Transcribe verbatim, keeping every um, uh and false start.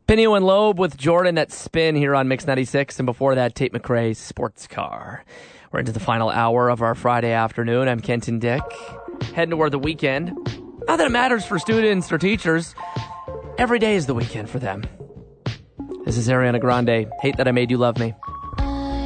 Pinio and Loeb with Jordan at Spin here on Mix ninety-six, and before that, Tate McRae's Sports Car. We're into the final hour of our Friday afternoon. I'm Kenton Dick, heading toward the weekend. Not that it matters for students or teachers. Every day is the weekend for them. This is Ariana Grande, Hate That I Made You Love Me.